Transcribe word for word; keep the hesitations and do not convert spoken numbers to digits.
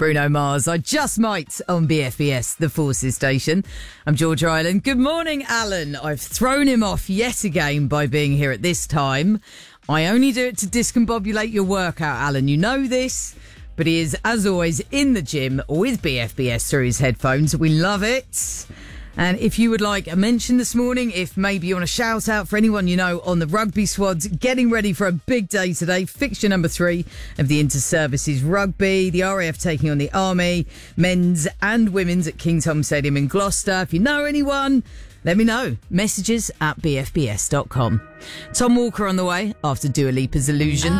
Bruno Mars, I Just Might on B F B S, the Forces station. I'm George Ireland. Good morning, Alan. I've thrown him off yet again by being here at this time. I only do it to discombobulate your workout, Alan. You know this. But he is, as always, in the gym with B F B S through his headphones. We love it. And if you would like a mention this morning, if maybe you want to shout out for anyone you know on the rugby squads, getting ready for a big day today, fixture number three of the Inter-Services Rugby, the R A F taking on the Army, men's and women's at Kingsholm Stadium in Gloucester. If you know anyone, let me know. Messages at b f b s dot com. Tom Walker on the way after Dua Lipa's Illusion.